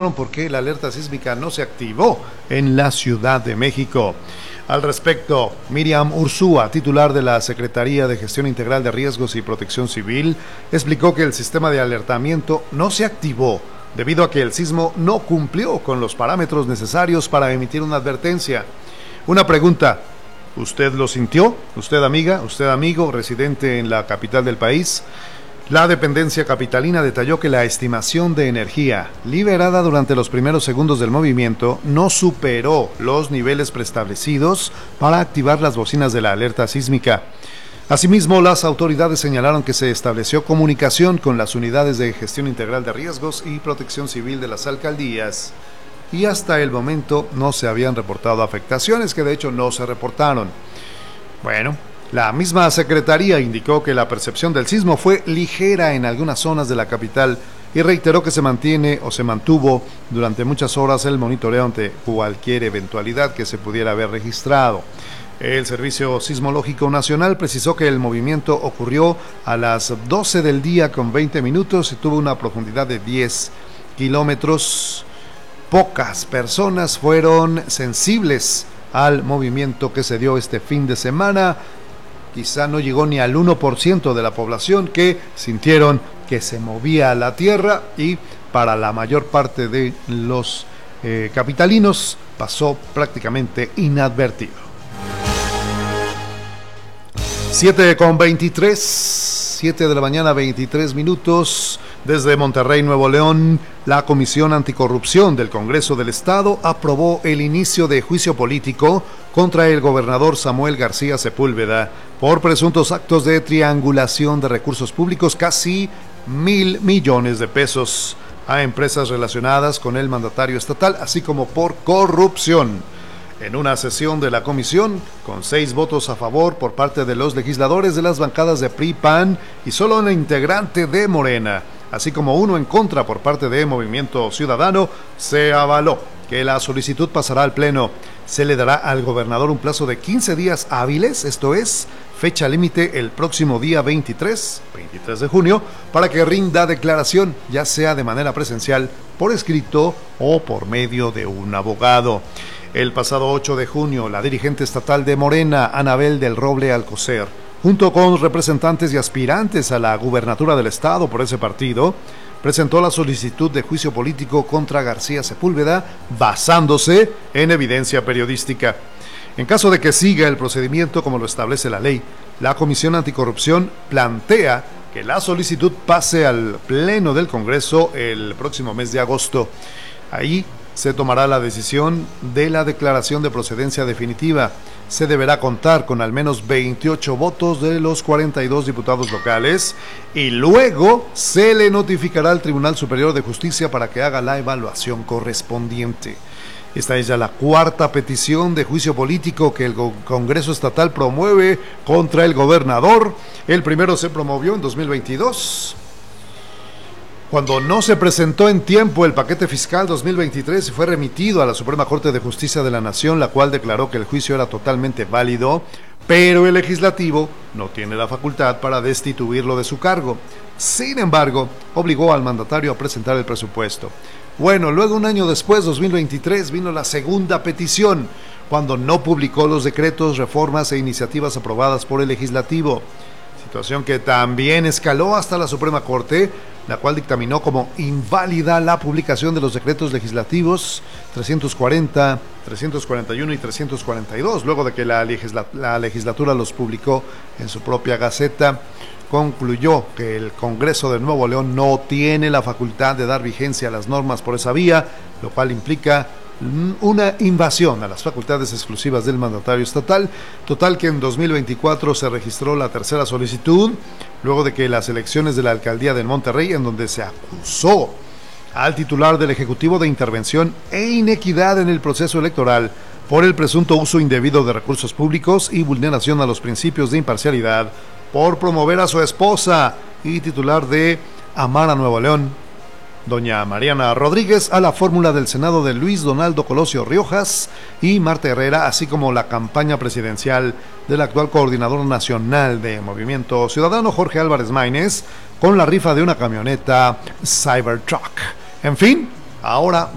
preguntaron por qué la alerta sísmica no se activó en la Ciudad de México. Al respecto, Miriam Ursúa, titular de la Secretaría de Gestión Integral de Riesgos y Protección Civil, explicó que el sistema de alertamiento no se activó debido a que el sismo no cumplió con los parámetros necesarios para emitir una advertencia. Una pregunta: ¿usted lo sintió? ¿Usted, amiga? ¿Usted, amigo, residente en la capital del país? La dependencia capitalina detalló que la estimación de energía liberada durante los primeros segundos del movimiento no superó los niveles preestablecidos para activar las bocinas de la alerta sísmica. Asimismo, las autoridades señalaron que se estableció comunicación con las unidades de gestión integral de riesgos y protección civil de las alcaldías y hasta el momento no se habían reportado afectaciones, que de hecho no se reportaron. Bueno, la misma secretaría indicó que la percepción del sismo fue ligera en algunas zonas de la capital y reiteró que se mantuvo durante muchas horas el monitoreo ante cualquier eventualidad que se pudiera haber registrado. El Servicio Sismológico Nacional precisó que el movimiento ocurrió a las 12 del día con 20 minutos y tuvo una profundidad de 10 kilómetros. Pocas personas fueron sensibles al movimiento que se dio este fin de semana. Quizá no llegó ni al 1% de la población que sintieron que se movía la tierra, y para la mayor parte de los capitalinos pasó prácticamente inadvertido. 7 de la mañana, 23 minutos. Desde Monterrey, Nuevo León, la Comisión Anticorrupción del Congreso del Estado aprobó el inicio de juicio político contra el gobernador Samuel García Sepúlveda por presuntos actos de triangulación de recursos públicos, casi 1,000 millones de pesos, a empresas relacionadas con el mandatario estatal, así como por corrupción. En una sesión de la comisión, con 6 votos a favor por parte de los legisladores de las bancadas de PRI, PAN y solo una integrante de Morena, así como uno en contra por parte de Movimiento Ciudadano, se avaló que la solicitud pasará al Pleno. Se le dará al gobernador un plazo de 15 días hábiles, esto es, fecha límite el próximo día 23 de junio, para que rinda declaración, ya sea de manera presencial, por escrito o por medio de un abogado. El pasado 8 de junio, la dirigente estatal de Morena, Anabel del Roble Alcocer, junto con representantes y aspirantes a la gubernatura del estado por ese partido, presentó la solicitud de juicio político contra García Sepúlveda basándose en evidencia periodística. En caso de que siga el procedimiento como lo establece la ley, la Comisión Anticorrupción plantea que la solicitud pase al Pleno del Congreso el próximo mes de agosto. Ahí se tomará la decisión de la declaración de procedencia definitiva. Se deberá contar con al menos 28 votos de los 42 diputados locales y luego se le notificará al Tribunal Superior de Justicia para que haga la evaluación correspondiente. Esta es ya la 4ª petición de juicio político que el Congreso Estatal promueve contra el gobernador. El primero se promovió en 2022. Cuando no se presentó en tiempo el paquete fiscal 2023 y fue remitido a la Suprema Corte de Justicia de la Nación, la cual declaró que el juicio era totalmente válido, pero el legislativo no tiene la facultad para destituirlo de su cargo. Sin embargo, obligó al mandatario a presentar el presupuesto. Bueno, luego un año después, 2023, vino la segunda petición, cuando no publicó los decretos, reformas e iniciativas aprobadas por el legislativo. Situación que también escaló hasta la Suprema Corte, la cual dictaminó como inválida la publicación de los decretos legislativos 340, 341 y 342, luego de que la legislatura los publicó en su propia Gaceta. Concluyó que el Congreso de Nuevo León no tiene la facultad de dar vigencia a las normas por esa vía, lo cual implica una invasión a las facultades exclusivas del mandatario estatal. Total que en 2024 se registró la tercera solicitud, luego de que las elecciones de la alcaldía de Monterrey, en donde se acusó al titular del Ejecutivo de intervención e inequidad en el proceso electoral por el presunto uso indebido de recursos públicos y vulneración a los principios de imparcialidad, por promover a su esposa y titular de Amara Nuevo León, doña Mariana Rodríguez, a la fórmula del Senado de Luis Donaldo Colosio Riojas y Marta Herrera, así como la campaña presidencial del actual coordinador nacional de Movimiento Ciudadano, Jorge Álvarez Maínez, con la rifa de una camioneta Cybertruck. En fin, ahora